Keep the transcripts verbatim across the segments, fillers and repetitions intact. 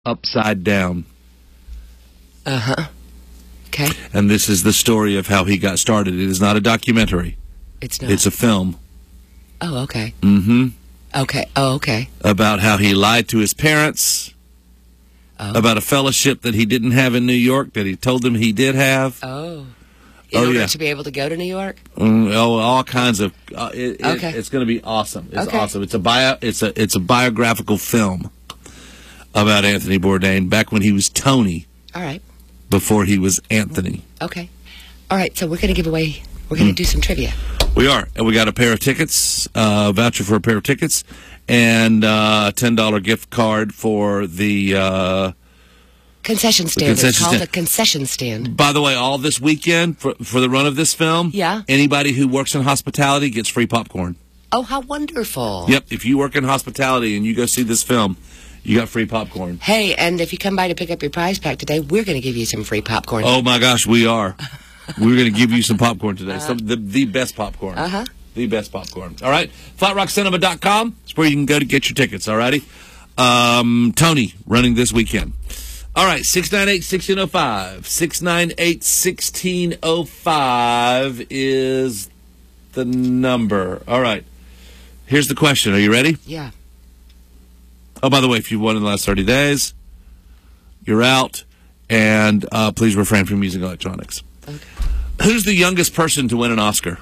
Upside Down. Uh-huh. Okay. And this is the story of how he got started. It is not a documentary. It's not. It's a film. Oh, okay. Mm-hmm. Okay. Oh, okay. About how he lied to his parents. Oh. About a fellowship that he didn't have in New York that he told them he did have. Oh. In oh, order yeah. to be able to go to New York? Mm, oh, all kinds of. Uh, it, it, okay. It's going to be awesome. It's okay. awesome. It's a bio. It's a. It's a biographical film about Anthony Bourdain back when he was Tony. All right. Before he was Anthony. Okay. All right. So we're going to give away. We're going to mm. do some trivia. We are, and we got a pair of tickets, a uh, voucher for a pair of tickets, and uh, a ten dollar gift card for the. Uh, Concession stand. Concession it's called stand. a concession stand. By the way, all this weekend for for the run of this film, yeah. anybody who works in hospitality gets free popcorn. Oh, how wonderful! Yep, if you work in hospitality and you go see this film, you got free popcorn. Hey, and if you come by to pick up your prize pack today, we're going to give you some free popcorn. Oh my gosh, we are. We're going to give you some popcorn today. Uh-huh. Some the the best popcorn. Uh huh. The best popcorn. All right, flat rock cinema dot com is where you can go to get your tickets. All righty. Um, Tony running this weekend. All right, six nine eight, one six zero five. six nine eight, one six zero five is the number. All right. Here's the question. Are you ready? Yeah. Oh, by the way, if you've won in the last thirty days, you're out. And uh, please refrain from using electronics. Okay. Who's the youngest person to win an Oscar?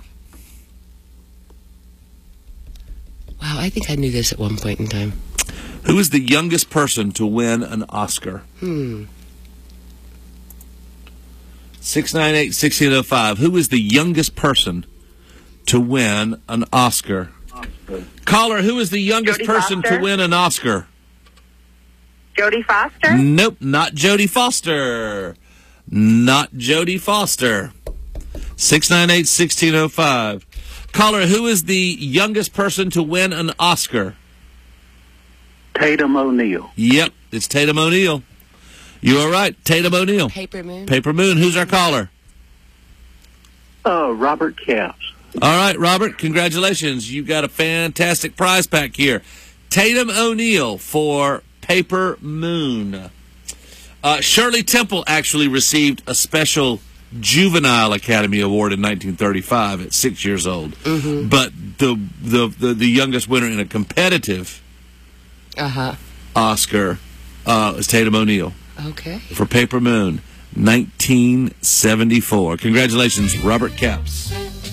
Wow, I think I knew this at one point in time. Who is the youngest person to win an Oscar? Hmm. six nine eight, one six zero five. Who is the youngest person to win an Oscar? Oscar. Caller, who is the youngest Jodie person Foster? to win an Oscar? Jodie Foster? Nope, not Jodie Foster. Not Jodie Foster. six nine eight, one six zero five. Caller, who is the youngest person to win an Oscar? Tatum O'Neal. Yep, it's Tatum O'Neal. You are right, Tatum O'Neal. Paper Moon. Paper Moon. Who's our caller? Uh, Robert Capps. All right, Robert, congratulations. You got a fantastic prize pack here. Tatum O'Neal for Paper Moon. Uh, Shirley Temple actually received a special Juvenile Academy Award in nineteen thirty-five at six years old. Mm-hmm. But the, the, the, the youngest winner in a competitive uh-huh. Oscar uh, is Tatum O'Neal. Okay. For Paper Moon, nineteen seventy-four. Congratulations, Robert Capps.